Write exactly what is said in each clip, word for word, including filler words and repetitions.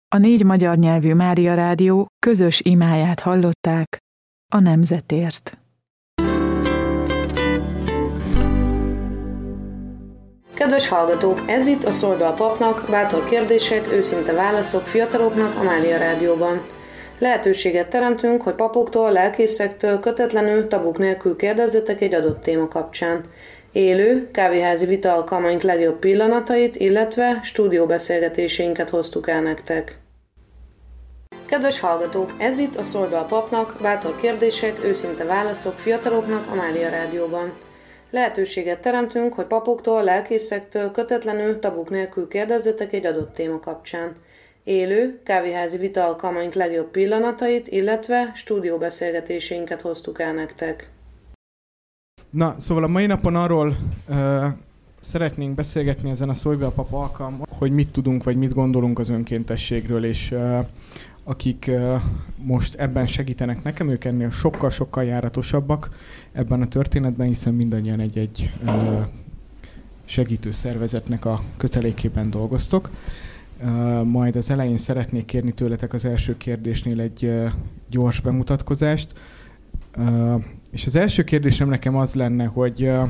A négy magyar nyelvű Mária Rádió közös imáját hallották a nemzetért. Kedves hallgatók, ez itt a Szóld be a papnak, bátor kérdések, őszinte válaszok fiataloknak a Mária Rádióban. Lehetőséget teremtünk, hogy papoktól, lelkészektől kötetlenül, tabuk nélkül kérdezzetek egy adott téma kapcsán. Élő, kávéházi vita alkalmaink legjobb pillanatait, illetve stúdióbeszélgetéseinket hoztuk el nektek. Kedves hallgatók, ez itt a Szóld be a papnak, bátor kérdések, őszinte válaszok fiataloknak a Mária Rádióban. Lehetőséget teremtünk, hogy papoktól, lelkészektől kötetlenül, tabuk nélkül kérdezzetek egy adott téma kapcsán. Élő, kávéházi vita alkalmaink legjobb pillanatait, illetve stúdióbeszélgetéseinket hoztuk el nektek. Na, szóval a mai napon arról uh, szeretnénk beszélgetni ezen a Szólj be a pap alkalmon, hogy mit tudunk, vagy mit gondolunk az önkéntességről, és uh, akik uh, most ebben segítenek nekem, ők ennél sokkal-sokkal járatosabbak ebben a történetben, hiszen mindannyian egy-egy uh, segítő szervezetnek a kötelékében dolgoztok. Uh, majd az elején szeretnék kérni tőletek az első kérdésnél egy uh, gyors bemutatkozást. Uh, és az első kérdésem nekem az lenne, hogy uh,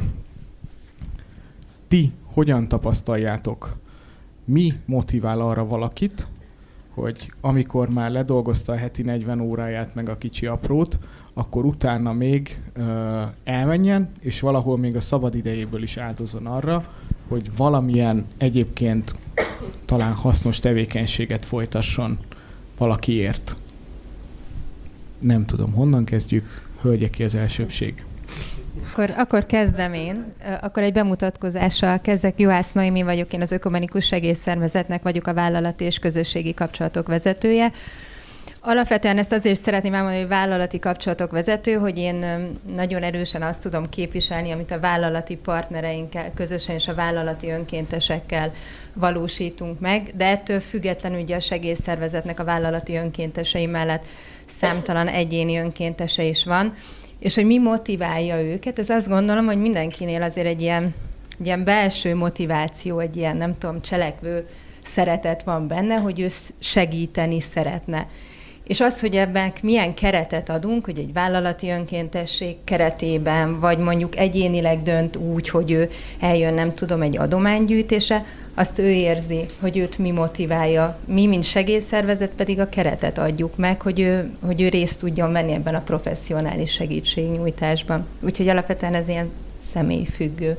ti hogyan tapasztaljátok, mi motivál arra valakit, hogy amikor már ledolgozta a heti negyven óráját meg a kicsi aprót, akkor utána még uh, elmenjen, és valahol még a szabad idejéből is áldozon arra, hogy valamilyen egyébként talán hasznos tevékenységet folytasson valakiért. Nem tudom, honnan kezdjük? Hölgyeké az elsőbbség. Akkor, akkor kezdem én. Akkor egy bemutatkozással kezdek. Juhász Noémi vagyok, én az Ökumenikus Segélyszervezetnek vagyok a vállalati és közösségi kapcsolatok vezetője. Alapvetően ezt azért szeretném elmondani, hogy vállalati kapcsolatok vezető, hogy én nagyon erősen azt tudom képviselni, amit a vállalati partnereinkkel közösen és a vállalati önkéntesekkel valósítunk meg, de ettől függetlenül ugye a segélyszervezetnek a vállalati önkéntesei mellett számtalan egyéni önkéntese is van, és hogy mi motiválja őket, ez azt gondolom, hogy mindenkinél azért egy ilyen, egy ilyen belső motiváció, egy ilyen, nem tudom, cselekvő szeretet van benne, hogy ő segíteni szeretne. És az, hogy ebben milyen keretet adunk, hogy egy vállalati önkéntesség keretében, vagy mondjuk egyénileg dönt úgy, hogy ő eljön, nem tudom, egy adománygyűjtése, azt ő érzi, hogy őt mi motiválja. Mi, mint segélyszervezet pedig a keretet adjuk meg, hogy ő, hogy ő részt tudjon venni ebben a professzionális segítségnyújtásban. Úgyhogy alapvetően ez ilyen személyfüggő.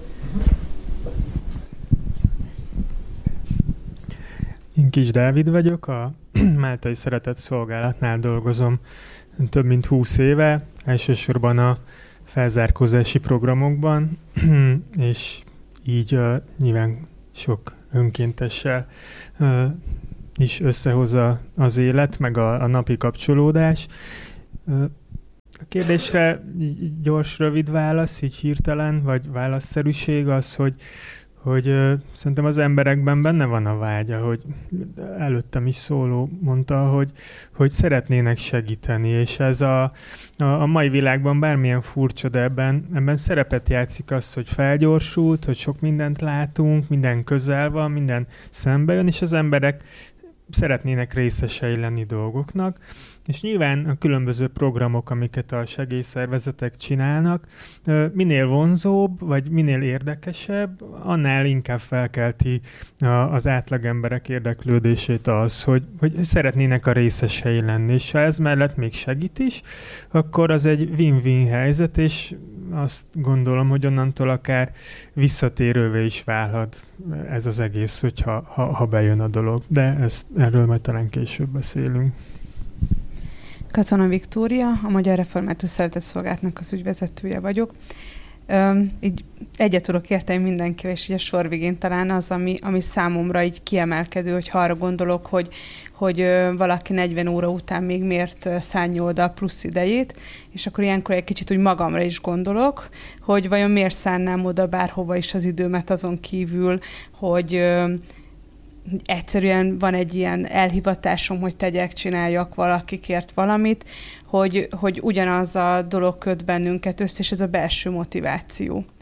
Én Kis Dávid vagyok, a Máltai Szeretett Szolgálatnál dolgozom több mint húsz éve, elsősorban a felzárkózási programokban, és így uh, nyilván sok önkéntessel uh, is összehozza az élet, meg a, a napi kapcsolódás. Uh, a kérdésre gyors, rövid válasz, így hirtelen, vagy válaszszerűség az, hogy hogy uh, szerintem az emberekben benne van a vágya, hogy előttem is szóló mondta, hogy, hogy szeretnének segíteni, és ez a, a, a mai világban bármilyen furcsa, de ebben, ebben szerepet játszik az, hogy felgyorsult, hogy sok mindent látunk, minden közel van, minden szembe jön, és az emberek szeretnének részesei lenni dolgoknak, és nyilván a különböző programok, amiket a segélyszervezetek csinálnak, minél vonzóbb, vagy minél érdekesebb, annál inkább felkelti az átlagemberek érdeklődését az, hogy, hogy szeretnének a részesei lenni, és ha ez mellett még segít is, akkor az egy win-win helyzet, és azt gondolom, hogy onnantól akár visszatérővé is válhat ez az egész, hogyha ha, ha bejön a dolog. De ezt, erről majd talán később beszélünk. Katona Viktória, a Magyar Református Szeretett Szolgálatnak az ügyvezetője vagyok. Üm, így egyet tudok érteni mindenkivel, és így a sor végén talán az, ami, ami számomra így kiemelkedő, hogy ha arra gondolok, hogy, hogy ö, valaki negyven óra után még miért szánja oda a plusz idejét, és akkor ilyenkor egy kicsit úgy magamra is gondolok, hogy vajon miért szánnám oda bárhova is az időmet azon kívül, hogy ö, egyszerűen van egy ilyen elhivatásom, hogy tegyek, csináljak valakikért valamit, hogy, hogy ugyanaz a dolog köt bennünket össze, és ez a belső motiváció.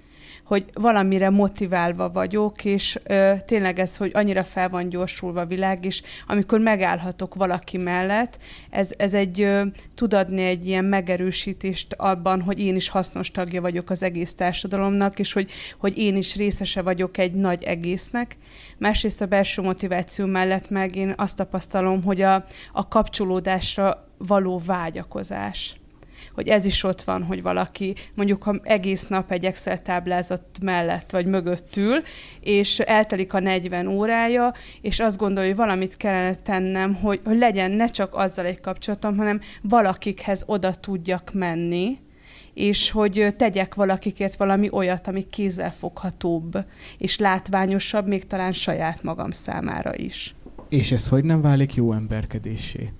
hogy valamire motiválva vagyok, és ö, tényleg ez, hogy annyira fel van gyorsulva a világ, és amikor megállhatok valaki mellett, ez, ez egy, ö, tud adni egy ilyen megerősítést abban, hogy én is hasznos tagja vagyok az egész társadalomnak, és hogy, hogy én is részese vagyok egy nagy egésznek. Másrészt a belső motiváció mellett meg én azt tapasztalom, hogy a, a kapcsolódásra való vágyakozás. Hogy ez is ott van, hogy valaki mondjuk ha egész nap egy Excel táblázat mellett vagy mögött ül, és eltelik a negyven órája, és azt gondolja, hogy valamit kellene tennem, hogy, hogy legyen ne csak azzal egy kapcsolatom, hanem valakikhez oda tudjak menni, és hogy tegyek valakikért valami olyat, ami kézzelfoghatóbb, és látványosabb, még talán saját magam számára is. És ez hogy nem válik jó emberkedéssé?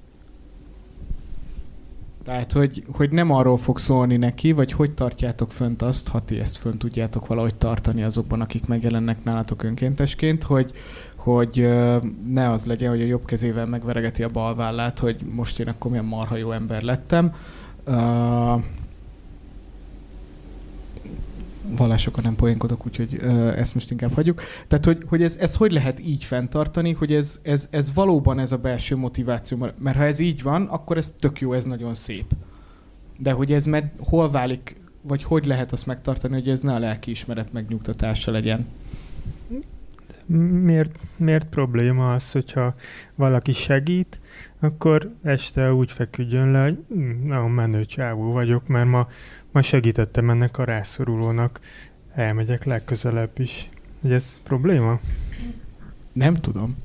Tehát, hogy, hogy nem arról fog szólni neki, vagy hogy tartjátok fönt azt, ha ti ezt fönt tudjátok valahogy tartani azokban, akik megjelennek nálatok önkéntesként, hogy, hogy ne az legyen, hogy a jobb kezével megveregeti a bal vállát, hogy most én akkor milyen marha jó ember lettem. Uh, Vallásokkal nem poénkodok, úgyhogy uh, ezt most inkább hagyjuk. Tehát, hogy, hogy ez, ez hogy lehet így fenntartani, hogy ez, ez, ez valóban ez a belső motiváció, mert ha ez így van, akkor ez tök jó, ez nagyon szép. De hogy ez med, hol válik, vagy hogy lehet azt megtartani, hogy ez ne a lelkiismeret megnyugtatása legyen? Miért, miért probléma az, hogyha valaki segít, akkor este úgy feküdjön le, hogy nagyon menő csávó vagyok, mert ma, ma segítettem ennek a rászorulónak, elmegyek legközelebb is. Ugye ez probléma? Nem tudom.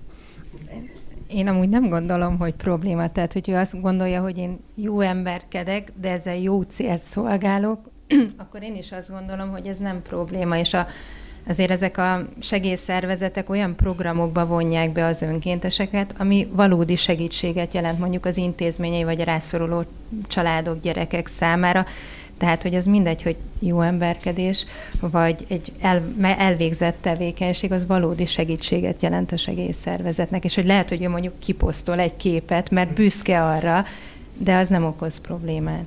Én amúgy nem gondolom, hogy probléma. Tehát, hogy ő azt gondolja, hogy én jó emberkedek, de ezzel jó célt szolgálok, akkor én is azt gondolom, hogy ez nem probléma, és a azért ezek a segélyszervezetek olyan programokba vonják be az önkénteseket, ami valódi segítséget jelent mondjuk az intézményei vagy a rászoruló családok, gyerekek számára. Tehát, hogy az mindegy, hogy jó emberkedés, vagy egy el, elvégzett tevékenység, az valódi segítséget jelent a segélyszervezetnek, és hogy lehet, hogy ő mondjuk kiposztol egy képet, mert büszke arra, de az nem okoz problémát.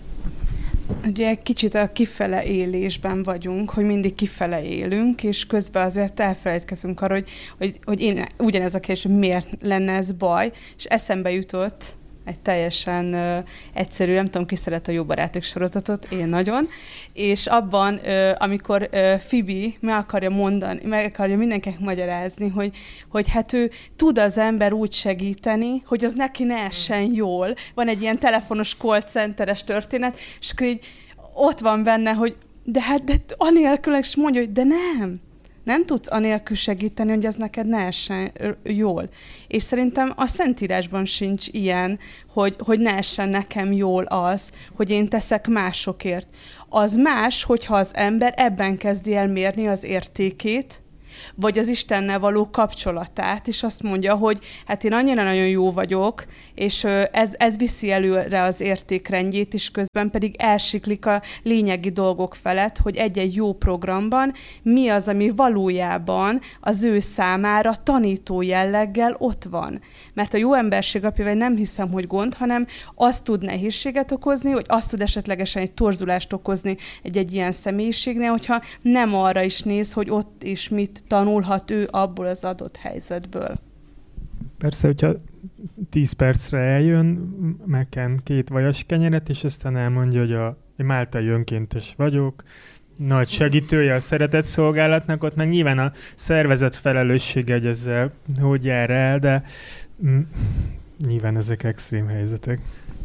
Ugye kicsit a kifele élésben vagyunk, hogy mindig kifele élünk, és közben azért elfelejtkezünk arra, hogy, hogy, hogy én ugyanez a kérdés, hogy miért lenne ez baj, és eszembe jutott egy teljesen uh, egyszerű, nem tudom, ki szeret a Jó barátok sorozatot, én nagyon, és abban, uh, amikor uh, Phoebe meg akarja mondani, meg akarja mindenkinek magyarázni, hogy, hogy hát ő tud az ember úgy segíteni, hogy az neki ne essen jól. Van egy ilyen telefonos call centeres történet, és akkor így ott van benne, hogy de hát de anélkül, és mondja, hogy de nem. Nem tudsz anélkül segíteni, hogy az neked ne essen jól. És szerintem a Szentírásban sincs ilyen, hogy, hogy ne essen nekem jól az, hogy én teszek másokért. Az más, hogyha az ember ebben kezdi el mérni az értékét, vagy az Istennel való kapcsolatát, és azt mondja, hogy hát én annyira nagyon jó vagyok, és ez, ez viszi előre az értékrendjét, és közben pedig elsiklik a lényegi dolgok felett, hogy egy-egy jó programban mi az, ami valójában az ő számára tanító jelleggel ott van. Mert a jó emberség apjával nem hiszem, hogy gond, hanem azt tud nehézséget okozni, vagy azt tud esetlegesen egy torzulást okozni egy-egy ilyen személyiségnél, hogyha nem arra is néz, hogy ott is mit tanulhat ő abból az adott helyzetből. Persze, hogyha tíz percre eljön, megken két vajas kenyeret, és aztán elmondja, hogy a én máltai önkéntes vagyok, nagy segítője a szeretett szolgálatnak, ott meg nyilván a szervezet felelőssége, hogy ezzel hogy jár el, de mm, nyilván ezek extrém helyzetek.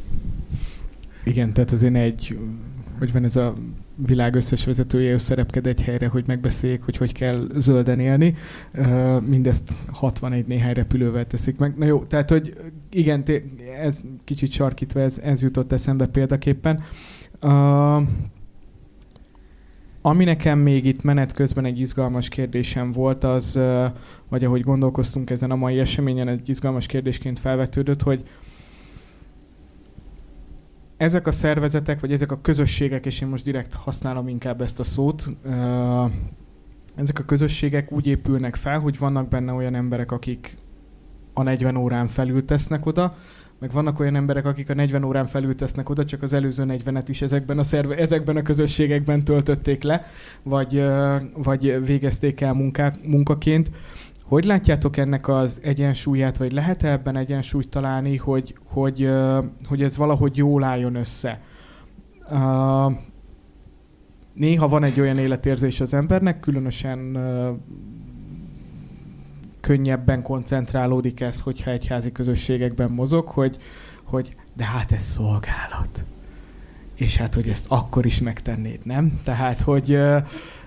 Igen, tehát azért egy, hogy van ez a világ összes vezetője összerepked egy helyre, hogy megbeszéljék, hogy hogy kell zölden élni. Uh, mindezt hatvanegy néhány repülővel teszik meg. Na jó, tehát, hogy igen, ez kicsit sarkítva, ez, ez jutott eszembe példaképpen. Uh, ami nekem még itt menet közben egy izgalmas kérdésem volt, az, uh, vagy ahogy gondolkoztunk ezen a mai eseményen, egy izgalmas kérdésként felvetődött, hogy ezek a szervezetek, vagy ezek a közösségek, és én most direkt használom inkább ezt a szót, ezek a közösségek úgy épülnek fel, hogy vannak benne olyan emberek, akik a negyven órán felül tesznek oda, meg vannak olyan emberek, akik a negyven órán felül tesznek oda, csak az előző negyvenet is ezekben a, szerve, ezekben a közösségekben töltötték le, vagy, vagy végezték el munkák, munkaként. Hogy látjátok ennek az egyensúlyát, vagy lehet-e ebben egyensúlyt találni, hogy, hogy, hogy ez valahogy jól álljon össze? Uh, néha van egy olyan életérzés az embernek, különösen uh, könnyebben koncentrálódik ez, hogyha egyházi közösségekben mozog, hogy, hogy de hát ez szolgálat. És hát, hogy ezt akkor is megtennéd, nem? Tehát, hogy uh,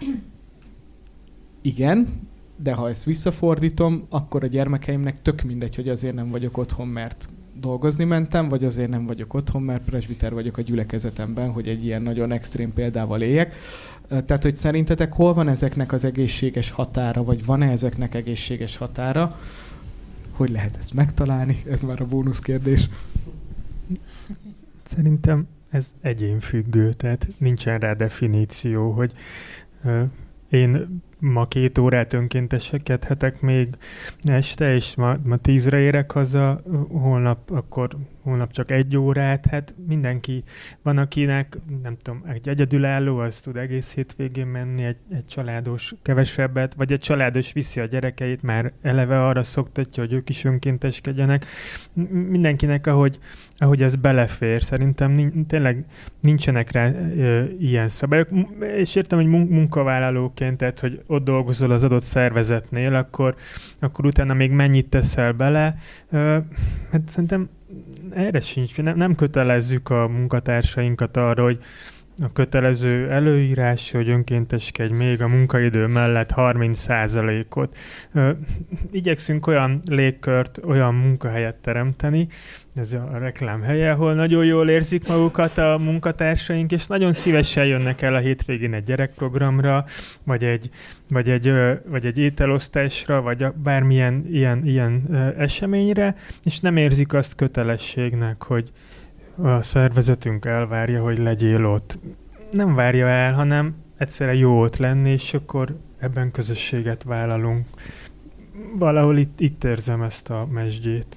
igen, de ha ezt visszafordítom, akkor a gyermekeimnek tök mindegy, hogy azért nem vagyok otthon, mert dolgozni mentem, vagy azért nem vagyok otthon, mert presbiter vagyok a gyülekezetemben, hogy egy ilyen nagyon extrém példával éljek. Tehát, hogy szerintetek hol van ezeknek az egészséges határa, vagy van-e ezeknek egészséges határa? Hogy lehet ezt megtalálni? Ez már a bónusz kérdés. Szerintem ez egyénfüggő, tehát nincsen rá definíció, hogy uh, én ma két órát önkénteskedhetek még este, és ma, ma tízre érek haza, holnap akkor holnap csak egy órát, hát mindenki van, akinek, nem tudom, egy egyedülálló, az tud egész hétvégén menni, egy, egy családos kevesebbet, vagy egy családos viszi a gyerekeit, már eleve arra szoktatja, hogy ők is önkénteskedjenek. Mindenkinek, ahogy, ahogy ez belefér, szerintem nincs, tényleg nincsenek rá e, ilyen szabályok, és értem, hogy munkavállalóként, tehát, hogy ott dolgozol az adott szervezetnél, akkor, akkor utána még mennyit teszel bele. E, hát szerintem erre sincs, nem, nem kötelezzük a munkatársainkat arra, hogy a kötelező előírás, hogy önkénteskedj még a munkaidő mellett harminc százalékot. Ö, igyekszünk olyan légkört, olyan munkahelyet teremteni, ez a reklám helye, ahol nagyon jól érzik magukat a munkatársaink, és nagyon szívesen jönnek el a hétvégén egy gyerekprogramra, vagy egy, vagy egy, vagy egy ételosztásra, vagy bármilyen ilyen, ilyen eseményre, és nem érzik azt kötelességnek, hogy a szervezetünk elvárja, hogy legyél ott. Nem várja el, hanem egyszerűen jó ott lenni, és akkor ebben közösséget vállalunk. Valahol itt, itt érzem ezt a mesdjét.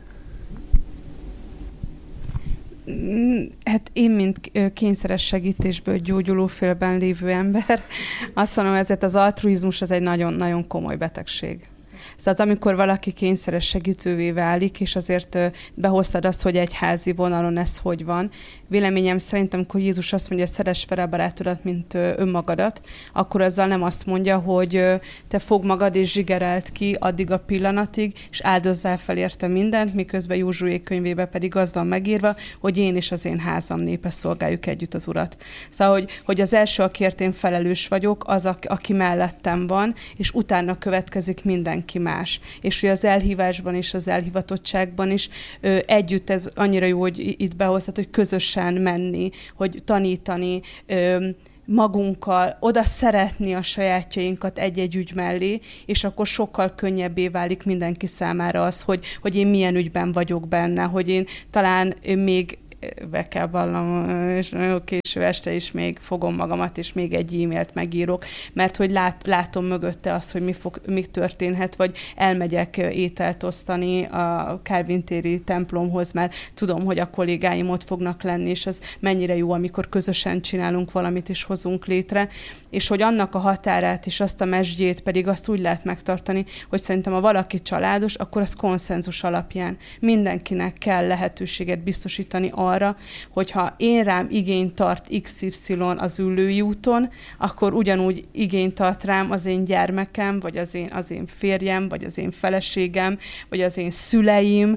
Hát én, mint kényszeres segítésből gyógyuló félben lévő ember, azt mondom, hogy ez az altruizmus az egy nagyon-nagyon komoly betegség. Szóval az, amikor valaki kényszeres segítővé válik, és azért behoztad azt, hogy egyházi vonalon ez hogy van. Véleményem szerint, amikor Jézus azt mondja, hogy szeress fel a barátodat, mint önmagadat, akkor azzal nem azt mondja, hogy te fog magad és zsigereld ki addig a pillanatig, és áldozzál fel érte mindent, miközben Józsué könyvében pedig az van megírva, hogy én és az én házam népe szolgáljuk együtt az Urat. Szóval, hogy, hogy az első, akiért én felelős vagyok, az, aki mellettem van, és utána következik mindenki más. És hogy az elhívásban és az elhivatottságban is ö, együtt ez annyira jó, hogy itt behoztad, hogy közösen menni, hogy tanítani, ö, magunkkal, oda szeretni a sajátjainkat egy-egy ügy mellé, és akkor sokkal könnyebbé válik mindenki számára az, hogy, hogy én milyen ügyben vagyok benne, hogy én talán még be kell vallanom, és nagyon késő este is még fogom magamat, és még egy e-mailt megírok, mert hogy lát, látom mögötte azt, hogy mi, fog, mi történhet, vagy elmegyek ételt osztani a Kálvin téri templomhoz, mert tudom, hogy a kollégáim ott fognak lenni, és az mennyire jó, amikor közösen csinálunk valamit, és hozunk létre, és hogy annak a határát és azt a mesdjét pedig azt úgy lehet megtartani, hogy szerintem, ha valaki családos, akkor az konszenzus alapján mindenkinek kell lehetőséget biztosítani arra, hogyha én rám igényt tart iksz ipszilon az Üllői úton, akkor ugyanúgy igényt tart rám az én gyermekem, vagy az én, az én férjem, vagy az én feleségem, vagy az én szüleim,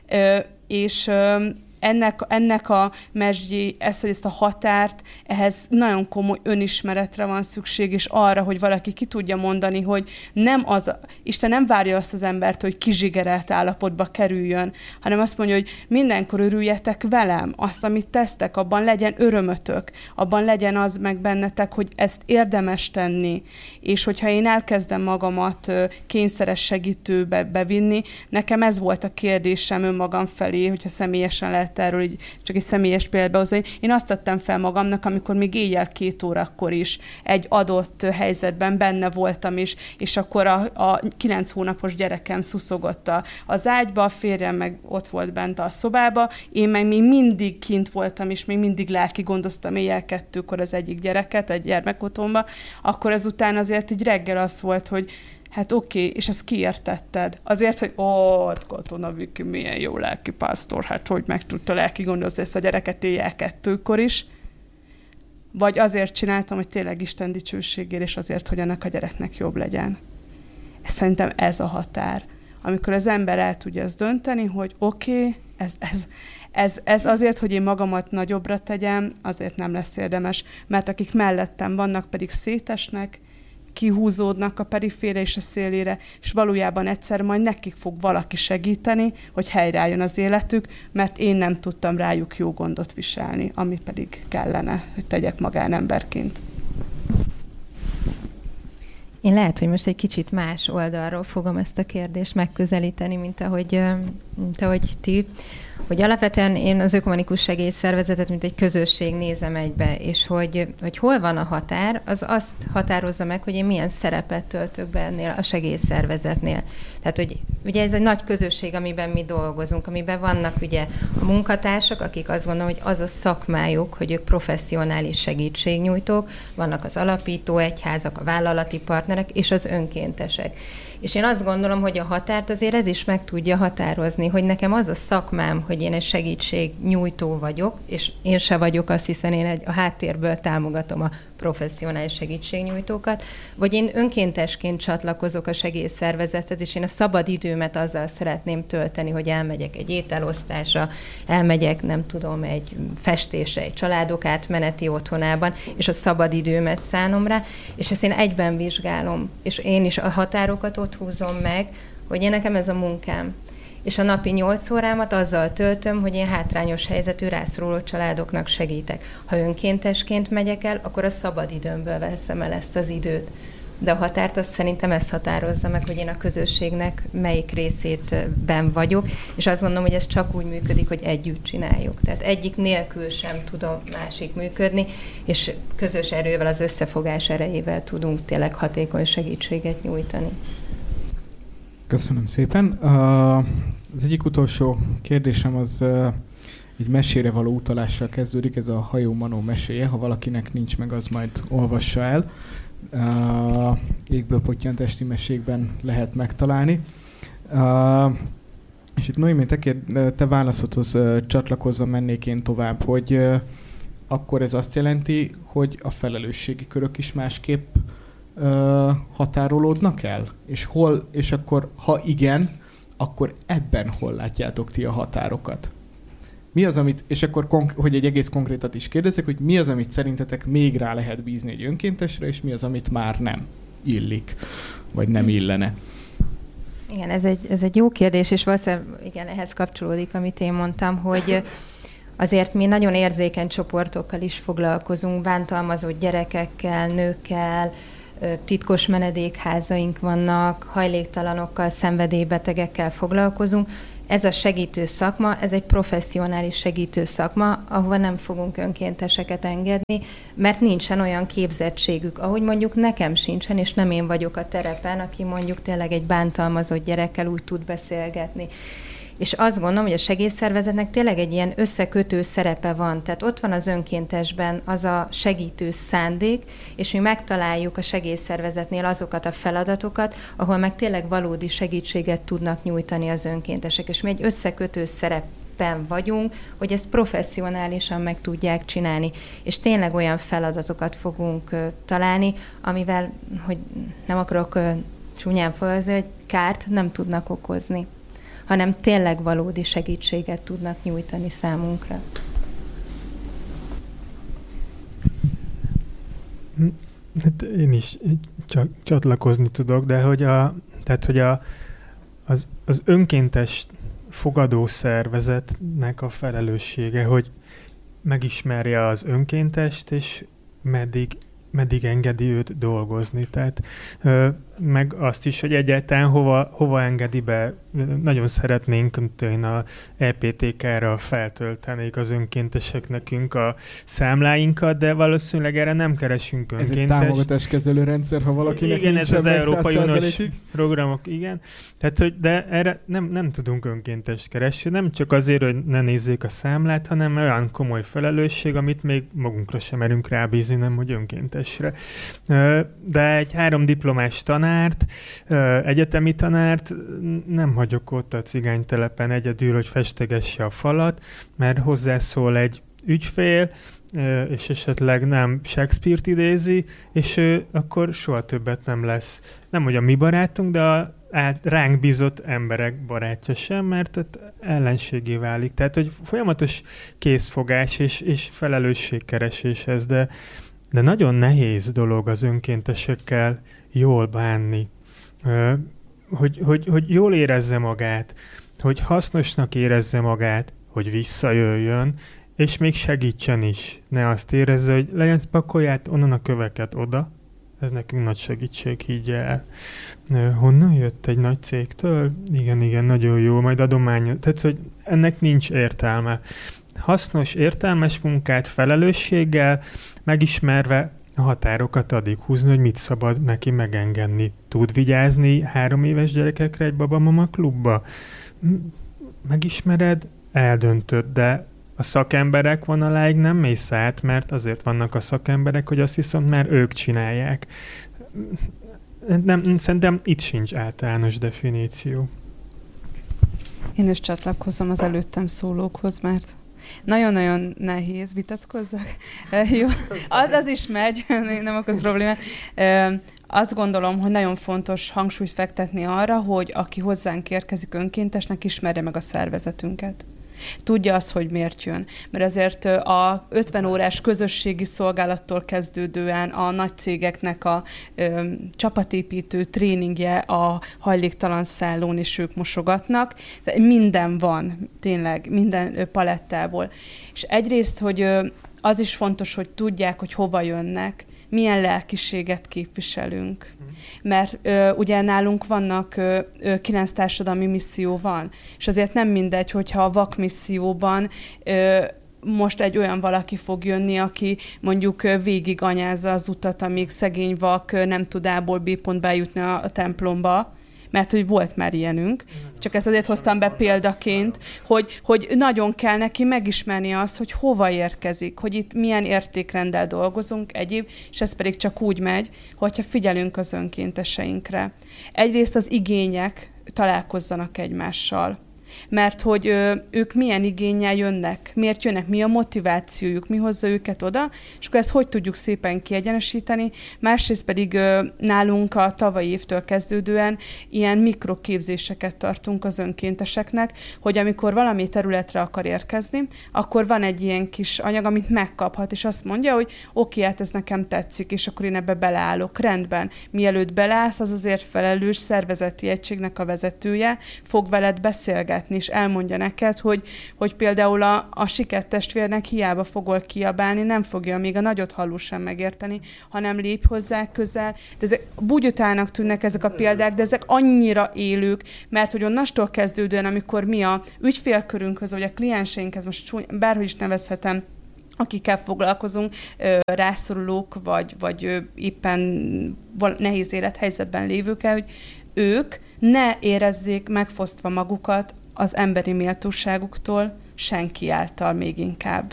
és ennek, ennek a mesdjé, ezt, ezt a határt, ehhez nagyon komoly önismeretre van szükség, és arra, hogy valaki ki tudja mondani, hogy nem az, Isten nem várja azt az embert, hogy kizsigerelt állapotba kerüljön, hanem azt mondja, hogy mindenkor örüljetek velem, azt, amit tesztek, abban legyen örömötök, abban legyen az meg bennetek, hogy ezt érdemes tenni, és hogyha én elkezdem magamat kényszeres segítőbe bevinni, nekem ez volt a kérdésem önmagam felé, hogyha személyesen lehet lehet erről így, csak egy személyes példát hozni. Én azt tettem fel magamnak, amikor még éjjel két órakor is egy adott helyzetben benne voltam is, és akkor a, a kilenc hónapos gyerekem szuszogott a, az ágyba, a férjem meg ott volt bent a szobába, én meg még mindig kint voltam, és még mindig lelki gondoztam éjjel kettőkor az egyik gyereket, egy gyermekotthonba, akkor ezután azért így reggel az volt, hogy hát oké, okay, és ezt kiértetted. Azért, hogy ó, Katona Viki milyen jó lelkipásztor, hát hogy meg tudta lelki gondozni ezt a gyereket éjjel kettőkor is. Vagy azért csináltam, hogy tényleg Isten dicsőségére, és azért, hogy annak a gyereknek jobb legyen. Szerintem ez a határ. Amikor az ember el tudja ezt dönteni, hogy oké, okay, ez, ez, ez, ez azért, hogy én magamat nagyobbra tegyem, azért nem lesz érdemes, mert akik mellettem vannak, pedig szétesnek, kihúzódnak a perifére és a szélére, és valójában egyszer majd nekik fog valaki segíteni, hogy helyreálljon az életük, mert én nem tudtam rájuk jó gondot viselni, ami pedig kellene, hogy tegyek magánemberként. Én lehet, hogy most egy kicsit más oldalról fogom ezt a kérdést megközelíteni, mint ahogy, mint ahogy ti. Hogy alapvetően én az ökumenikus segélyszervezetet, mint egy közösség nézem egybe, és hogy, hogy hol van a határ, az azt határozza meg, hogy én milyen szerepet töltök be ennél a segélyszervezetnél. Tehát, hogy ugye ez egy nagy közösség, amiben mi dolgozunk, amiben vannak ugye a munkatársak, akik azt gondolom, hogy az a szakmájuk, hogy ők professzionális segítségnyújtók, vannak az alapító egyházak, a vállalati partnerek és az önkéntesek. És én azt gondolom, hogy a határt azért ez is meg tudja határozni, hogy nekem az a szakmám, hogy én egy segítségnyújtó vagyok, és én se vagyok azt, hiszen én egy, a háttérből támogatom a professzionális segítségnyújtókat, vagy én önkéntesként csatlakozok a segélyszervezethez, és én a szabad időmet azzal szeretném tölteni, hogy elmegyek egy ételosztásra, elmegyek, nem tudom, egy festésre, egy családok átmeneti otthonában, és a szabad időmet szánom rá, és ezt én egyben vizsgálom, és én is a határokat ott húzom meg, hogy én nekem ez a munkám. És a napi nyolc órámat azzal töltöm, hogy én hátrányos helyzetű rászoruló családoknak segítek. Ha önkéntesként megyek el, akkor a szabad időmből veszem el ezt az időt. De a határt azt szerintem ez határozza meg, hogy én a közösségnek melyik részétben vagyok, és azt gondolom, hogy ez csak úgy működik, hogy együtt csináljuk. Tehát egyik nélkül sem tud a másik működni, és közös erővel, az összefogás erejével tudunk tényleg hatékony segítséget nyújtani. Köszönöm szépen. Az egyik utolsó kérdésem az egy mesére való utalással kezdődik, ez a Hajó Manó meséje, ha valakinek nincs meg, az majd olvassa el. Égből pottyant esti mesékben lehet megtalálni. És itt Noémi, te, kér, te válaszodhoz csatlakozva mennék én tovább, hogy akkor ez azt jelenti, hogy a felelősségi körök is másképp Uh, határolódnak el? És hol, és akkor, ha igen, akkor ebben hol látjátok ti a határokat? Mi az, amit, és akkor, konk- hogy egy egész konkrétat is kérdezek, hogy mi az, amit szerintetek még rá lehet bízni egy önkéntesre, és mi az, amit már nem illik, vagy nem illene? Igen, ez egy, ez egy jó kérdés, és valószínűleg igen, ehhez kapcsolódik, amit én mondtam, hogy azért mi nagyon érzékeny csoportokkal is foglalkozunk, bántalmazott gyerekekkel, nőkkel, titkos menedékházaink vannak, hajléktalanokkal, szenvedélybetegekkel foglalkozunk. Ez a segítő szakma, ez egy professzionális segítő szakma, ahova nem fogunk önkénteseket engedni, mert nincsen olyan képzettségük, ahogy mondjuk nekem sincsen, és nem én vagyok a terepen, aki mondjuk tényleg egy bántalmazott gyerekkel úgy tud beszélgetni. És azt gondolom, hogy a segélyszervezetnek tényleg egy ilyen összekötő szerepe van. Tehát ott van az önkéntesben az a segítő szándék, és mi megtaláljuk a segélyszervezetnél azokat a feladatokat, ahol meg tényleg valódi segítséget tudnak nyújtani az önkéntesek. És mi egy összekötő szerepben vagyunk, hogy ezt professzionálisan meg tudják csinálni. És tényleg olyan feladatokat fogunk uh, találni, amivel, hogy nem akarok uh, csúnyán fogalmazni, hogy kárt nem tudnak okozni, hanem tényleg valódi segítséget tudnak nyújtani számunkra. Hát én is csak csatlakozni tudok, de hogy a, tehát, hogy a, az, az önkéntes fogadó szervezetnek a felelőssége, hogy megismerje az önkéntest, és meddig, meddig engedi őt dolgozni. Tehát meg azt is, hogy egyáltalán hova, hova engedi be. Nagyon szeretnénk, hogy a é pé té ká-ra feltöltenék az önkéntesek nekünk a számláinkat, de valószínűleg erre nem keresünk önkéntest. Ez egy támogatáskezelő rendszer, ha valakinek igen, ez az Európai Uniós programok, igen. Tehát, hogy de erre nem, nem tudunk önkéntest keresni, nem csak azért, hogy ne nézzék a számlát, hanem olyan komoly felelősség, amit még magunkra sem merünk rábízni, nem hogy önkéntesre. De egy három diplomás tanárt, egyetemi tanárt nem hagyok ott a cigánytelepen egyedül, hogy festegesse a falat, mert hozzászól egy ügyfél, és esetleg nem Shakespeare-t idézi, és akkor soha többet nem lesz. Nem, hogy a mi barátunk, de a ránk bízott emberek barátja sem, mert ellenségé válik. Tehát, hogy folyamatos készfogás és, és felelősségkeresés ez, de, de nagyon nehéz dolog az önkéntesekkel jól bánni. Hogy, hogy, hogy jól érezze magát, hogy hasznosnak érezze magát, hogy visszajöjjön, és még segítsen is. Ne azt érezze, hogy legyen, pakolját onnan a köveket oda. Ez nekünk nagy segítség, higgye el. Honnan jött? Egy nagy cégtől? Igen, igen, nagyon jó, majd adomány. Tehát, hogy ennek nincs értelme. Hasznos, értelmes munkát felelősséggel, megismerve a határokat addig húzni, hogy mit szabad neki megengedni. Tud vigyázni három éves gyerekekre egy babamama klubba? Megismered, eldöntöd, de a szakemberek vonaláig nem mész át, mert azért vannak a szakemberek, hogy azt viszont már ők csinálják. Nem, szerintem itt sincs általános definíció. Én is csatlakozom az előttem szólókhoz, mert nagyon-nagyon nehéz, vitatkozzak. Jó, az, az is megy, nem okoz problémát. Azt gondolom, hogy nagyon fontos hangsúlyt fektetni arra, hogy aki hozzánk érkezik önkéntesnek, ismerje meg a szervezetünket. Tudja azt, hogy miért jön. Mert azért a ötven órás közösségi szolgálattól kezdődően a nagy cégeknek a ö, csapatépítő tréningje a hajléktalan szállón is ők mosogatnak. Minden van, tényleg, minden palettából. És egyrészt, hogy ö, az is fontos, hogy tudják, hogy hova jönnek, milyen lelkiséget képviselünk. Mert ö, ugye nálunk vannak ö, ö, kilenc társadalmi misszió van, és azért nem mindegy, hogyha a vak misszióban ö, most egy olyan valaki fog jönni, aki mondjuk végig anyázza az utat, amíg szegény vak nem tud A-ból B pontba jutni a, a templomba, mert hogy volt már ilyenünk. Csak ezt azért hoztam be példaként, hogy, hogy nagyon kell neki megismerni azt, hogy hova érkezik, hogy itt milyen értékrenddel dolgozunk, egyéb, és ez pedig csak úgy megy, hogyha figyelünk az önkénteseinkre. Egyrészt az igények találkozzanak egymással. Mert hogy ö, ők milyen igénnyel jönnek, miért jönnek, mi a motivációjuk, mi hozza őket oda, és akkor ezt hogy tudjuk szépen kiegyenesíteni. Másrészt pedig ö, nálunk a tavalyi évtől kezdődően ilyen mikroképzéseket tartunk az önkénteseknek, hogy amikor valami területre akar érkezni, akkor van egy ilyen kis anyag, amit megkaphat, és azt mondja, hogy oké, hát ez nekem tetszik, és akkor én ebbe beleállok. Rendben. Mielőtt beleállsz, az azért felelős szervezeti egységnek a vezetője fog veled beszélgetni, és elmondja neked, hogy, hogy például a, a sikett testvérnek hiába fogol kiabálni, nem fogja még a nagyot halló sem megérteni, hanem lép hozzá közel. De ezek bugyutának tűnnek ezek a példák, de ezek annyira élők, mert hogy onnastól kezdődően, amikor mi a ügyfélkörünkhöz, vagy a klienseinkhez, most csúny, bárhogy is nevezhetem, akikkel foglalkozunk, rászorulók, vagy, vagy éppen nehéz élethelyzetben lévőkkel, hogy ők ne érezzék megfosztva magukat az emberi méltóságuktól, senki által még inkább.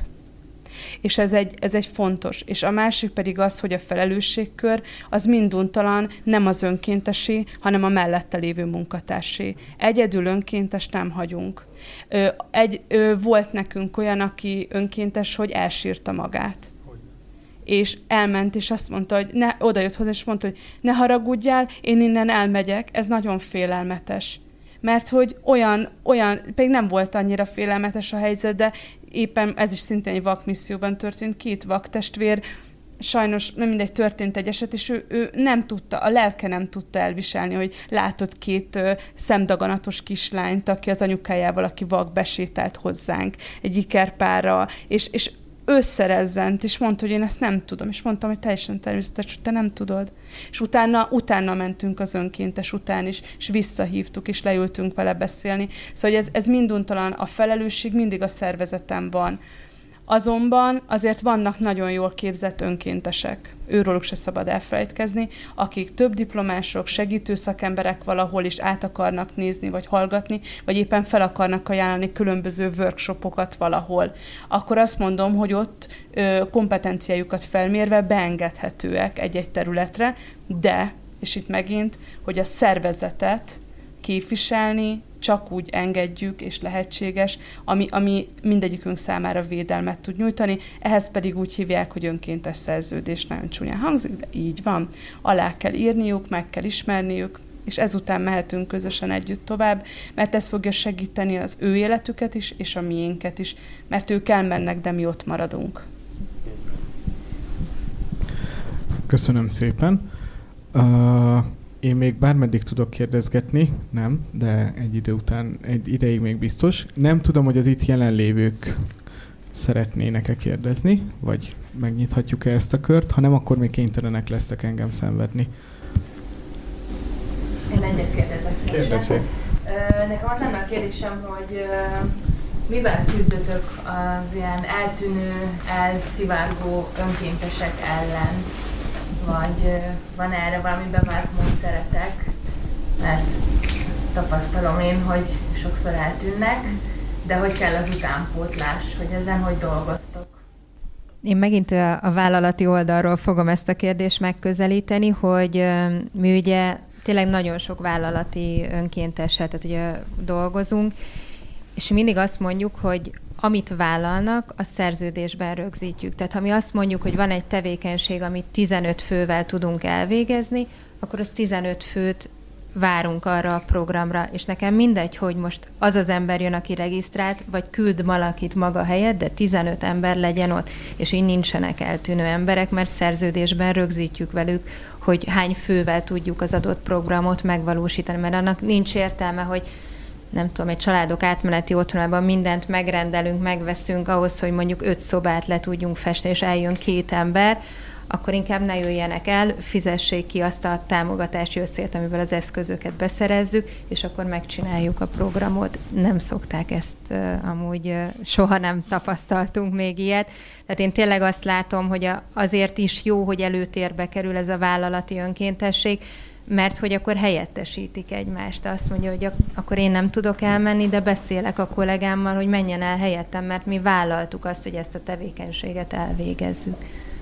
És ez egy, ez egy fontos. És a másik pedig az, hogy a felelősségkör az minduntalan nem az önkéntesé, hanem a mellette lévő munkatársé. Egyedül önkéntes nem hagyunk. Egy, volt nekünk olyan, aki önkéntes, hogy elsírta magát. És elment, és azt mondta, hogy ne, oda jött hozzá, és mondta, hogy ne haragudjál, én innen elmegyek, ez nagyon félelmetes. Mert hogy olyan, olyan, pedig nem volt annyira félelmetes a helyzet, de éppen ez is szintén egy vakmisszióban történt, két vaktestvér, sajnos nem mindegy, történt egy eset, és ő, ő nem tudta, a lelke nem tudta elviselni, hogy látott két ö, szemdaganatos kislányt, aki az anyukájával, aki vak, besétált hozzánk egy ikerpárral, és, és összerezzent, és mondta, hogy én ezt nem tudom, és mondtam, hogy teljesen természetes, hogy te nem tudod. És utána, utána mentünk az önkéntes után is, és visszahívtuk, és leültünk vele beszélni. Szóval ez, ez minduntalan, a felelősség mindig a szervezetem van. Azonban azért vannak nagyon jól képzett önkéntesek, őróluk se szabad elfelejtkezni, akik több diplomások, segítő szakemberek valahol is át akarnak nézni, vagy hallgatni, vagy éppen fel akarnak ajánlani különböző workshopokat valahol. Akkor azt mondom, hogy ott ö, kompetenciájukat felmérve beengedhetőek egy-egy területre, de, és itt megint, hogy a szervezetet képviselni csak úgy engedjük, és lehetséges, ami, ami mindegyikünk számára védelmet tud nyújtani. Ehhez pedig úgy hívják, hogy önkéntes szerződés, nagyon csúnyán hangzik, de így van. Alá kell írniuk, meg kell ismerniük, és ezután mehetünk közösen együtt tovább, mert ez fogja segíteni az ő életüket is, és a miénket is, mert ők elmennek, de mi ott maradunk. Köszönöm szépen. Uh... Én még bármeddig tudok kérdezgetni, nem, de egy idő után, egy ideig még biztos. Nem tudom, hogy az itt jelenlévők szeretnének-e kérdezni, vagy megnyithatjuk-e ezt a kört, ha nem, akkor még kénytelenek lesznek engem szenvedni. Én egyet kérdezek. Kérdezzék. Nekem az lenne a kérdésem, hogy mivel küzdötök az ilyen eltűnő, elszivárgó önkéntesek ellen? Vagy van erre valami bevált módszeretek, mert azt tapasztalom én, hogy sokszor eltűnnek, de hogy kell az utánpótlás, hogy ezen hogy dolgoztok? Én megint a vállalati oldalról fogom ezt a kérdést megközelíteni, hogy mi ugye tényleg nagyon sok vállalati önkéntessel, tehát ugye dolgozunk, és mindig azt mondjuk, hogy amit vállalnak, a szerződésben rögzítjük. Tehát ha mi azt mondjuk, hogy van egy tevékenység, amit tizenöt fővel tudunk elvégezni, akkor az tizenöt főt várunk arra a programra, és nekem mindegy, hogy most az az ember jön, aki regisztrált, vagy küld valakit maga helyett, de tizenöt ember legyen ott, és így nincsenek eltűnő emberek, mert szerződésben rögzítjük velük, hogy hány fővel tudjuk az adott programot megvalósítani, mert annak nincs értelme, hogy nem tudom, egy családok átmeneti otthonában mindent megrendelünk, megveszünk ahhoz, hogy mondjuk öt szobát le tudjunk festeni, és eljön két ember, akkor inkább ne jöjjenek el, fizessék ki azt a támogatási összeget, amivel az eszközöket beszerezzük, és akkor megcsináljuk a programot. Nem szokták ezt uh, amúgy uh, soha nem tapasztaltunk még ilyet. Tehát én tényleg azt látom, hogy a, azért is jó, hogy előtérbe kerül ez a vállalati önkéntesség, mert hogy akkor helyettesítik egymást. Azt mondja, hogy ak- akkor én nem tudok elmenni, de beszélek a kollégámmal, hogy menjen el helyettem, mert mi vállaltuk azt, hogy ezt a tevékenységet elvégezzük.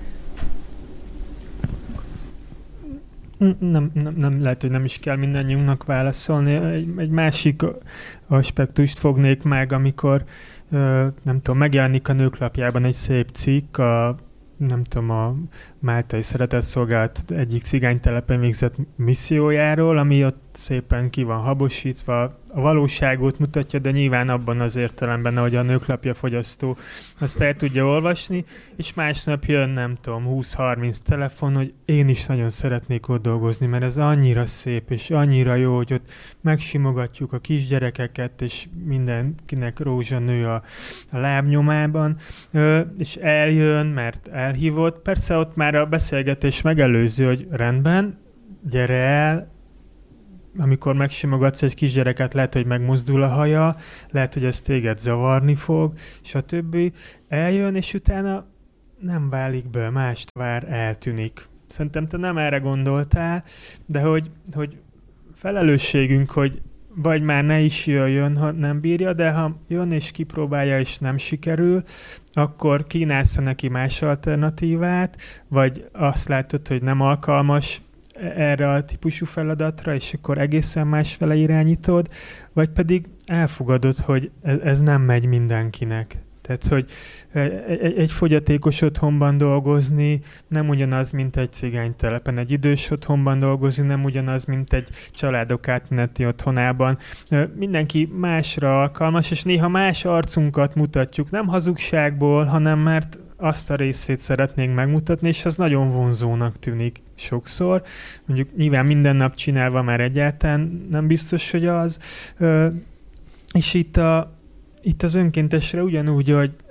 Nem, nem, nem lehet, hogy nem is kell mindannyiunknak válaszolni. Egy, egy másik aspektust fognék meg, amikor nem tudom, megjelenik a Nőklapjában egy szép cikk, a nem tudom, a Máltai Szeretetszolgálat egyik cigánytelepen végzett missziójáról, ami ott szépen ki van habosítva, a valóságot mutatja, de nyilván abban az értelemben, ahogy a Nőklapja fogyasztó azt el tudja olvasni, és másnap jön, nem tudom, húsz-harminc telefon, hogy én is nagyon szeretnék ott dolgozni, mert ez annyira szép, és annyira jó, hogy ott megsimogatjuk a kisgyerekeket, és mindenkinek rózsa nő a, a lábnyomában, Ö, és eljön, mert elhívott. Persze ott már a beszélgetés megelőző, hogy rendben, gyere el, amikor megsimogatsz egy kisgyereket, lehet, hogy megmozdul a haja, lehet, hogy ez téged zavarni fog, stb. Eljön, és utána nem válik be, mást vár, eltűnik. Szerintem te nem erre gondoltál, de hogy, hogy felelősségünk, hogy vagy már ne is jöjjön, ha nem bírja, de ha jön és kipróbálja, és nem sikerül, akkor kínálsz neki más alternatívát, vagy azt látod, hogy nem alkalmas erre a típusú feladatra, és akkor egészen másfele irányítod, vagy pedig elfogadod, hogy ez nem megy mindenkinek. Tehát, hogy egy fogyatékos otthonban dolgozni nem ugyanaz, mint egy cigánytelepen. Egy idős otthonban dolgozni nem ugyanaz, mint egy családok átmeneti otthonában. Mindenki másra alkalmas, és néha más arcunkat mutatjuk, nem hazugságból, hanem mert azt a részét szeretnénk megmutatni, és az nagyon vonzónak tűnik sokszor. Mondjuk nyilván minden nap csinálva már egyáltalán nem biztos, hogy az. És itt, a, itt az önkéntesre ugyanúgy, hogy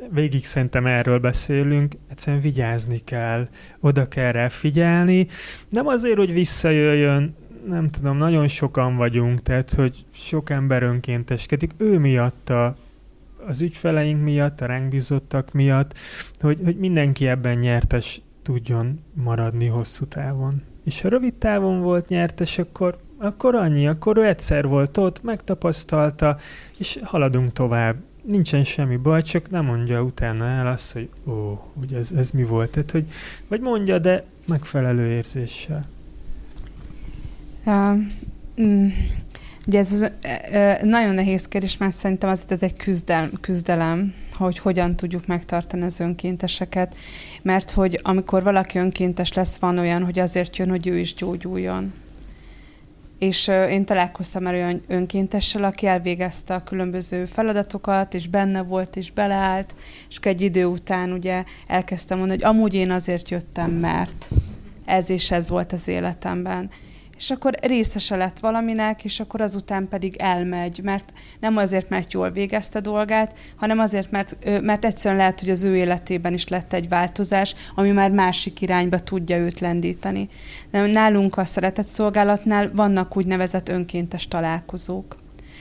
végig szerintem erről beszélünk, egyszerűen vigyázni kell, oda kell rá figyelni. Nem azért, hogy visszajöjjön, nem tudom, nagyon sokan vagyunk, tehát, hogy sok ember önkénteskedik, ő miatta, az ügyfeleink miatt, a ránk bízottak miatt, hogy, hogy mindenki ebben nyertes tudjon maradni hosszú távon. És ha rövid távon volt nyertes, akkor, akkor annyi, akkor ő egyszer volt ott, megtapasztalta, és haladunk tovább. Nincsen semmi baj, csak nem mondja utána el azt, hogy ó, ugye ez, ez mi volt. Tehát, hogy, vagy mondja, de megfelelő érzéssel. Uh, mm, ugye ez az, uh, nagyon nehéz kérdés, mert szerintem azért ez egy küzdel, küzdelem, hogy hogyan tudjuk megtartani az önkénteseket, mert hogy amikor valaki önkéntes lesz, van olyan, hogy azért jön, hogy ő is gyógyuljon. És uh, én találkoztam már olyan önkéntessel, aki elvégezte a különböző feladatokat, és benne volt, és beleállt, és egy idő után ugye elkezdtem mondani, hogy amúgy én azért jöttem, mert ez és ez volt az életemben. És akkor részese lett valaminek, és akkor azután pedig elmegy, mert nem azért, mert jól végezte dolgát, hanem azért, mert, mert egyszerűen lehet, hogy az ő életében is lett egy változás, ami már másik irányba tudja őt lendíteni. De nálunk a szeretetszolgálatnál vannak úgynevezett önkéntes találkozók.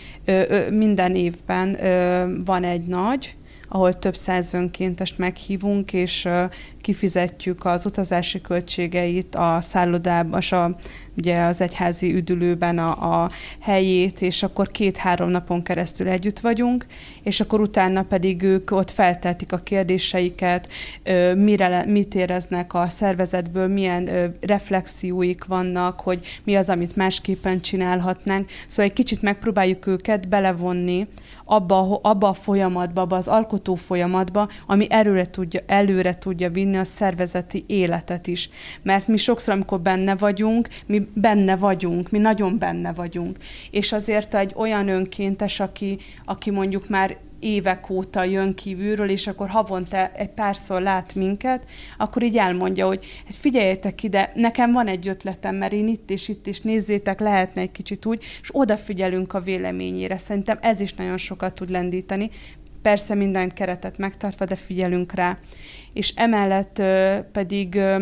Minden évben van egy nagy, ahol több száz önkéntest meghívunk, és kifizetjük az utazási költségeit, a szállodában, a, ugye az egyházi üdülőben a, a helyét, és akkor két-három napon keresztül együtt vagyunk, és akkor utána pedig ők ott feltehetik a kérdéseiket, mire, mit éreznek a szervezetből, milyen reflexióik vannak, hogy mi az, amit másképpen csinálhatnánk. Szóval egy kicsit megpróbáljuk őket belevonni abba, abba a folyamatba, abba az alkotó folyamatba, ami előre tudja, előre tudja vinni a szervezeti életet is. Mert mi sokszor, amikor benne vagyunk, mi benne vagyunk, mi nagyon benne vagyunk. És azért egy olyan önkéntes, aki, aki mondjuk már évek óta jön kívülről, és akkor havonta egy párszor lát minket, akkor így elmondja, hogy hát figyeljetek ide, nekem van egy ötletem, mert én itt és itt is nézzétek, lehetne egy kicsit úgy, és odafigyelünk a véleményére. Szerintem ez is nagyon sokat tud lendíteni. Persze minden keretet megtartva, de figyelünk rá. És emellett ö, pedig ö,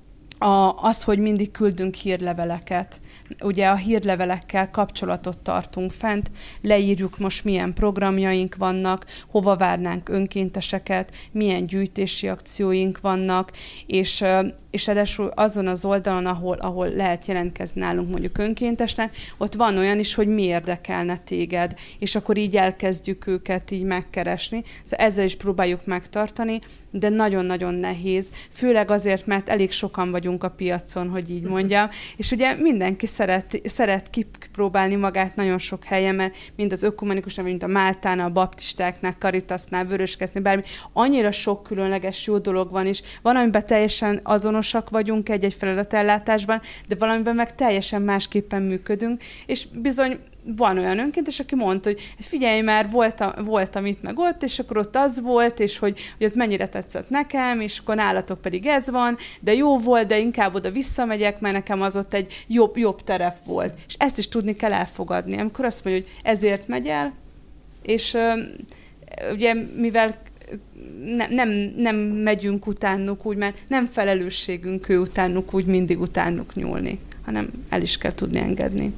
a, az, hogy mindig küldünk hírleveleket. Ugye a hírlevelekkel kapcsolatot tartunk fent, leírjuk most milyen programjaink vannak, hova várnánk önkénteseket, milyen gyűjtési akcióink vannak, és, és ráadásul azon az oldalon, ahol, ahol lehet jelentkezni nálunk mondjuk önkéntesnek, ott van olyan is, hogy mi érdekelne téged, és akkor így elkezdjük őket így megkeresni. Szóval ezzel is próbáljuk megtartani, de nagyon-nagyon nehéz, főleg azért, mert elég sokan vagyunk a piacon, hogy így mondjam, és ugye mindenki szeret, szeret kipróbálni magát nagyon sok helyen, mert mind az ökumenikusnál, mint a Máltánál, a baptistáknál, Caritasnál, Vöröskeresztnél, bármi, annyira sok különleges jó dolog van is. Van, amiben teljesen azonosak vagyunk egy-egy feladatellátásban, de valamiben meg teljesen másképpen működünk, és bizony van olyan önkéntes, aki mondta, hogy figyelj már, voltam, voltam itt meg ott, és akkor ott az volt, és hogy, hogy ez mennyire tetszett nekem, és akkor nálatok pedig ez van, de jó volt, de inkább oda visszamegyek, mert nekem az ott egy jobb, jobb terep volt. És ezt is tudni kell elfogadni. Amikor azt mondja, hogy ezért megy el, és ugye mivel ne, nem, nem megyünk utánuk úgy, mert nem felelősségünk ő utánuk úgy mindig utánuk nyúlni, hanem el is kell tudni engedni.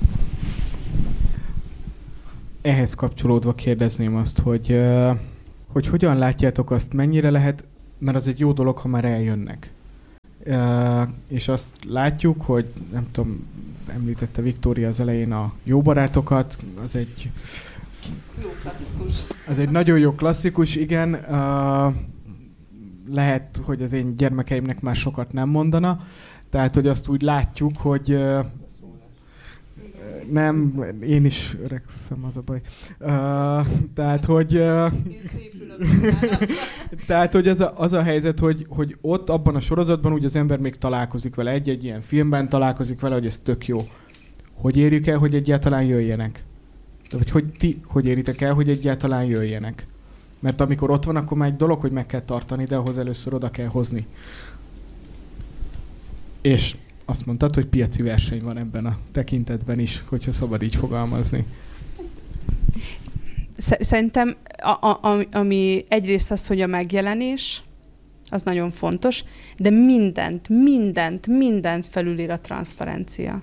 Ehhez kapcsolódva kérdezném azt, hogy, hogy hogyan látjátok azt, mennyire lehet, mert az egy jó dolog, ha már eljönnek. És azt látjuk, hogy nem tudom, említette Viktória az elején a jó barátokat, az egy jó klasszikus. Az egy nagyon jó klasszikus, igen. Lehet, hogy az én gyermekeimnek már sokat nem mondana, tehát, hogy azt úgy látjuk, hogy nem, én is öregszem, az a baj. Uh, tehát, hogy... Uh, tehát, hogy az a, az a helyzet, hogy, hogy ott, abban a sorozatban úgy az ember még találkozik vele, egy-egy ilyen filmben találkozik vele, hogy ez tök jó. Hogy érjük el, hogy egyáltalán jöjjenek? Vagy hogy ti, hogy éritek el, hogy egyáltalán jöjjenek? Mert amikor ott van, akkor már egy dolog, hogy meg kell tartani, de ahhoz először oda kell hozni. És azt mondtad, hogy piaci verseny van ebben a tekintetben is, hogyha szabad így fogalmazni. Szerintem a, a, ami egyrészt az, hogy a megjelenés, az nagyon fontos, de mindent, mindent, mindent felülír a transzparencia.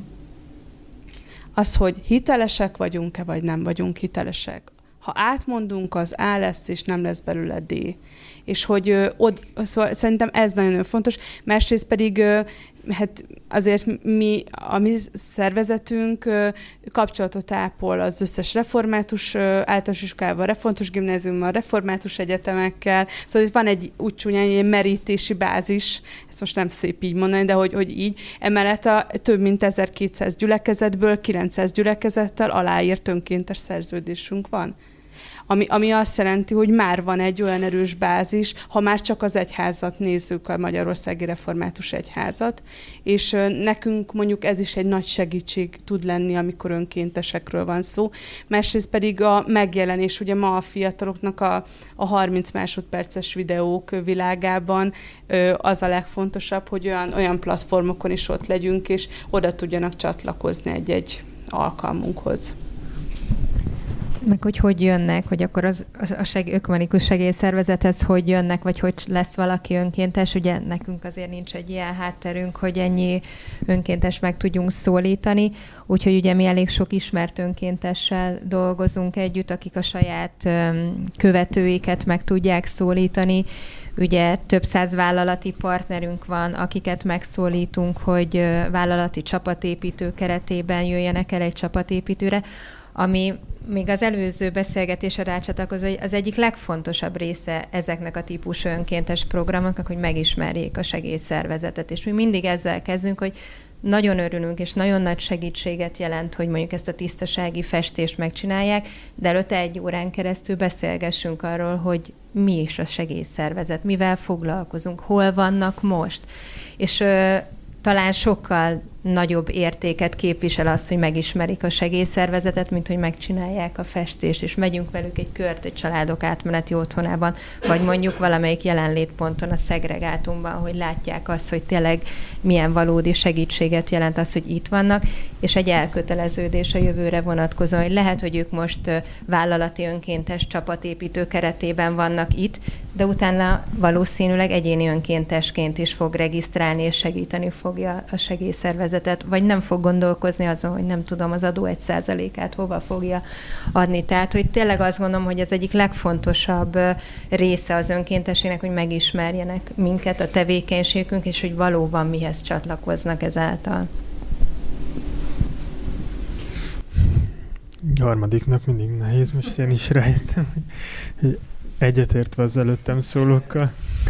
Az, hogy hitelesek vagyunk-e, vagy nem vagyunk hitelesek. Ha átmondunk, az A lesz, és nem lesz belőle D. És hogy ö, od, szóval szerintem ez nagyon fontos. Másrészt pedig ö, hát azért mi, a mi szervezetünk ö, kapcsolatot ápol az összes református ö, általános iskolával, református gimnáziummal, református egyetemekkel. Szóval itt van egy úgy csúnyán egy merítési bázis, ezt most nem szép így mondani, de hogy, hogy így. Emellett a több mint ezerkétszáz gyülekezetből kilencszáz gyülekezettel aláírt önkéntes szerződésünk van. Ami, ami azt jelenti, hogy már van egy olyan erős bázis, ha már csak az egyházat nézzük, a Magyarországi Református Egyházat, és nekünk mondjuk ez is egy nagy segítség tud lenni, amikor önkéntesekről van szó. Másrészt pedig a megjelenés, ugye ma a fiataloknak a, a harminc másodperces videók világában az a legfontosabb, hogy olyan, olyan platformokon is ott legyünk, és oda tudjanak csatlakozni egy-egy alkalmunkhoz. Meg hogy hogy jönnek, hogy akkor az, a seg, ökumenikus segélyszervezethez hogy jönnek, vagy hogy lesz valaki önkéntes. Ugye nekünk azért nincs egy ilyen hátterünk, hogy ennyi önkéntes meg tudjunk szólítani. Úgyhogy ugye mi elég sok ismert önkéntessel dolgozunk együtt, akik a saját követőiket meg tudják szólítani. Ugye több száz vállalati partnerünk van, akiket megszólítunk, hogy vállalati csapatépítő keretében jöjjenek el egy csapatépítőre, ami még az előző beszélgetésre rácsatlakozó, hogy az egyik legfontosabb része ezeknek a típusú önkéntes programoknak, hogy megismerjék a segélyszervezetet. És mi mindig ezzel kezdünk, hogy nagyon örülünk, és nagyon nagy segítséget jelent, hogy mondjuk ezt a tisztasági festést megcsinálják, de előtte egy órán keresztül beszélgessünk arról, hogy mi is a segélyszervezet, mivel foglalkozunk, hol vannak most. És ö, talán sokkal nagyobb értéket képvisel az, hogy megismerik a segélyszervezetet, mint hogy megcsinálják a festést, és megyünk velük egy kört egy családok átmeneti otthonában, vagy mondjuk valamelyik jelenlétponton a szegregátumban, hogy látják azt, hogy tényleg milyen valódi segítséget jelent az, hogy itt vannak, és egy elköteleződés a jövőre vonatkozóan, hogy lehet, hogy ők most vállalati önkéntes csapatépítő keretében vannak itt, de utána valószínűleg egyéni önkéntesként is fog regisztrálni, és segíteni fogja a segélyszervezetet, vagy nem fog gondolkozni azon, hogy nem tudom, az adó egy százalékát hova fogja adni. Tehát, hogy tényleg azt gondolom, hogy az egyik legfontosabb része az önkéntességnek, hogy megismerjenek minket, a tevékenységünk, és hogy valóban mihez csatlakoznak ezáltal. A harmadiknak mindig nehéz, most én is rájöttem, hogy egyetértve az előttem szólókkal.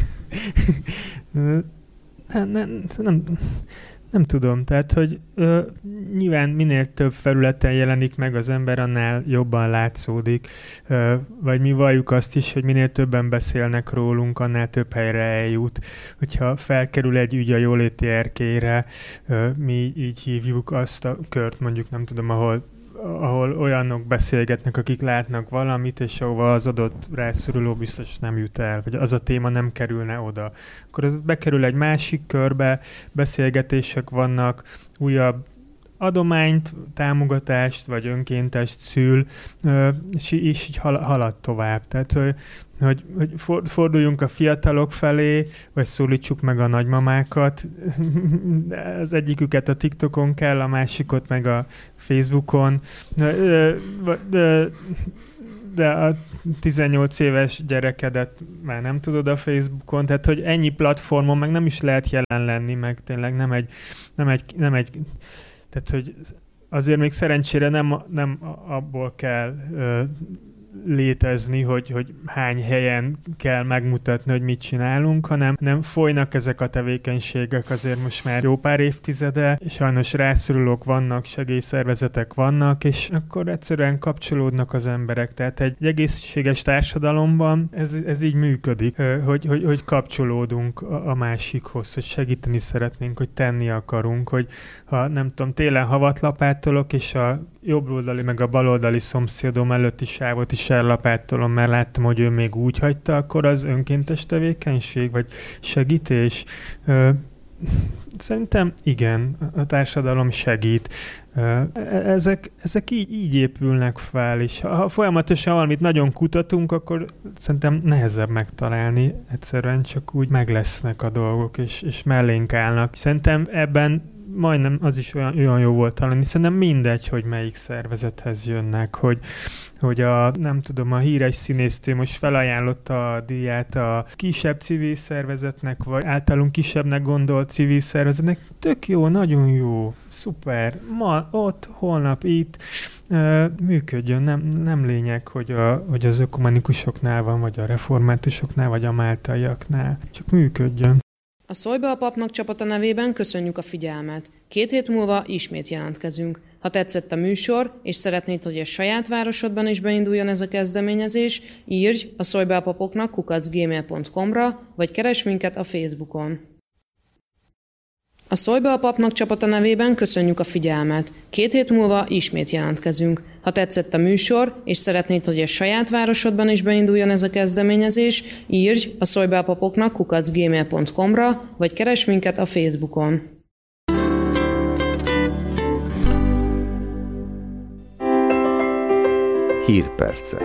nem, nem, nem, nem tudom, tehát, hogy ö, nyilván minél több felületen jelenik meg az ember, annál jobban látszódik. Ö, vagy mi valljuk azt is, hogy minél többen beszélnek rólunk, annál több helyre eljut. Hogyha felkerül egy ügy a jóléti erkélyre, ö, mi így hívjuk azt a kört, mondjuk nem tudom, ahol ahol olyanok beszélgetnek, akik látnak valamit, és ahova az adott rászoruló biztos nem jut el, vagy az a téma nem kerülne oda. Akkor az bekerül egy másik körbe, beszélgetések vannak, újabb adományt, támogatást, vagy önkéntest szül, és így halad tovább. Tehát, hogy, hogy, hogy forduljunk a fiatalok felé, vagy szólítsuk meg a nagymamákat. Az egyiküket a TikTokon kell, a másikot meg a Facebookon. De, de a tizennyolc éves gyerekedet már nem tudod a Facebookon, tehát, hogy ennyi platformon meg nem is lehet jelen lenni, meg tényleg nem egy, nem egy, nem egy tehát, hogy azért még szerencsére nem, nem abból kell ö, létezni, hogy, hogy hány helyen kell megmutatni, hogy mit csinálunk, hanem nem folynak ezek a tevékenységek azért most már jó pár évtizede, és sajnos rászorulók vannak, segélyszervezetek vannak, és akkor egyszerűen kapcsolódnak az emberek. Tehát egy egészséges társadalomban ez, ez így működik, hogy, hogy, hogy kapcsolódunk a, a másikhoz, hogy segíteni szeretnénk, hogy tenni akarunk, hogy ha nem tudom, télen havatlapátolok, és a jobboldali meg a baloldali szomszédom előtti sávot is ellapátolom, mert láttam, hogy ő még úgy hagyta, akkor az önkéntes tevékenység, vagy segítés. Szerintem igen, a társadalom segít. Ezek, ezek így, így épülnek fel, és ha folyamatosan valamit nagyon kutatunk, akkor szerintem nehezebb megtalálni. Egyszerűen csak úgy meg lesznek a dolgok, és, és mellénk állnak. Szerintem ebben majdnem az is olyan, olyan jó volt találni. Szerintem mindegy, hogy melyik szervezethez jönnek, hogy, hogy a, nem tudom, a híres színésztő most felajánlotta a díját a kisebb civil szervezetnek, vagy általunk kisebbnek gondolt civil szervezetnek. Tök jó, nagyon jó, szuper. Ma ott, holnap itt uh, működjön. Nem, nem lényeg, hogy, a, hogy az ökumenikusoknál van, vagy a reformátusoknál, vagy a máltaiaknál. Csak működjön. A Szólj be a papnak csapata nevében köszönjük a figyelmet. Két hét múlva ismét jelentkezünk. Ha tetszett a műsor, és szeretnéd, hogy a saját városodban is beinduljon ez a kezdeményezés, írj a szólj be a papoknak kukac gmail pont com-ra, vagy keresd minket a Facebookon. A Szólj be a papnak csapata nevében köszönjük a figyelmet. Két hét múlva ismét jelentkezünk. Ha tetszett a műsor, és szeretnéd, hogy a saját városodban is beinduljon ez a kezdeményezés, írj a szólj be a papoknak kukac gmail pont com-ra, vagy keresd minket a Facebookon. Hírpercek.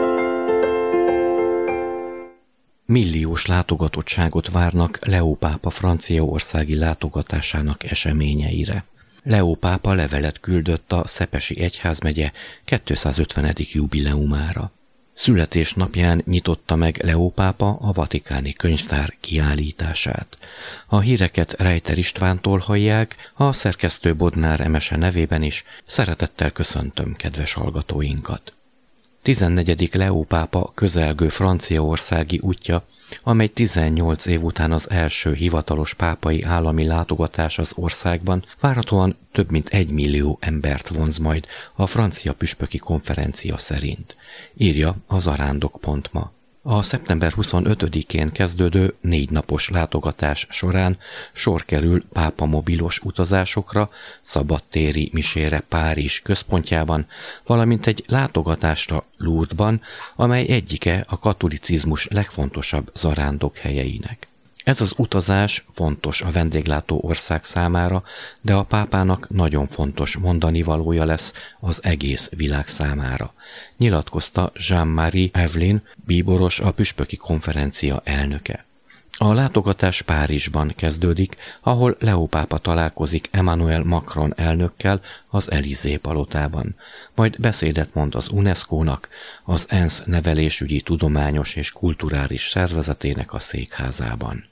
Milliós látogatottságot várnak Leó pápa franciaországi látogatásának eseményeire. Leó pápa levelet küldött a Szepesi egyházmegye kétszázötvenedik jubileumára. Születésnapján nyitotta meg Leó pápa a vatikáni könyvtár kiállítását. A híreket Rejter Istvántól hallják, a szerkesztő Bodnár Emese nevében is szeretettel köszöntöm kedves hallgatóinkat. tizennegyedik Leó pápa közelgő franciaországi útja, amely tizennyolc év után az első hivatalos pápai állami látogatás az országban, várhatóan több mint egy millió embert vonz majd a francia püspöki konferencia szerint, írja a zarándok pont ma. A szeptember huszonötödikén kezdődő négy napos látogatás során sor kerül pápa mobilos utazásokra, szabadtéri misére Párizs központjában, valamint egy látogatásra Lourdesban, amely egyike a katolicizmus legfontosabb zarándok helyeinek. Ez az utazás fontos a vendéglátó ország számára, de a pápának nagyon fontos mondanivalója lesz az egész világ számára, nyilatkozta Jean-Marie Evelyn, bíboros, a püspöki konferencia elnöke. A látogatás Párizsban kezdődik, ahol Leó pápa találkozik Emmanuel Macron elnökkel az Élysée palotában, majd beszédet mond az UNESCO-nak, az ENSZ nevelésügyi, tudományos és kulturális szervezetének a székházában.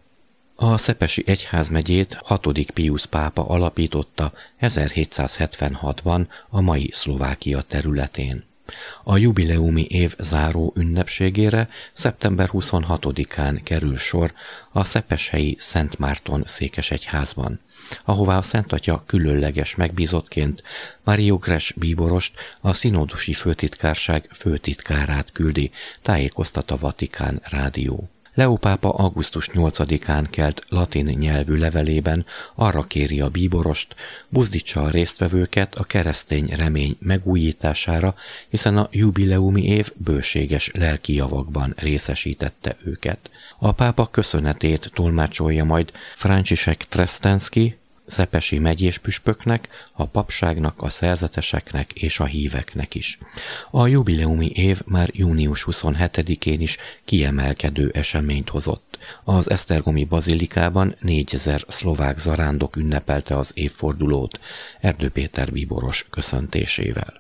A Szepesi egyházmegyét hatodik Piusz pápa alapította ezerhétszázhetvenhatban a mai Szlovákia területén. A jubileumi év záró ünnepségére szeptember huszonhatodikán kerül sor a szepeshelyi Szent Márton székesegyházban, ahová a Szent Atya különleges megbízottként Mário Gres bíborost, a színódusi főtitkárság főtitkárát küldi, tájékoztat a Vatikán rádió. Leó pápa augusztus nyolcadikán kelt latin nyelvű levelében arra kéri a bíborost, buzdítsa a résztvevőket a keresztény remény megújítására, hiszen a jubileumi év bőséges lelki javakban részesítette őket. A pápa köszönetét tolmácsolja majd Franciszek Tresztenszky, szepesi megyés püspöknek, a papságnak, a szerzeteseknek és a híveknek is. A jubileumi év már június huszonhetedikén is kiemelkedő eseményt hozott. Az esztergomi bazilikában négyezer szlovák zarándok ünnepelte az évfordulót Erdő Péter bíboros köszöntésével.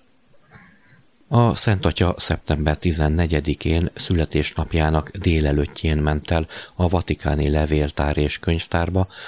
A Szent Atya szeptember tizennegyedikén születésnapjának délelőttjén ment el a vatikáni levéltár és könyvtárba,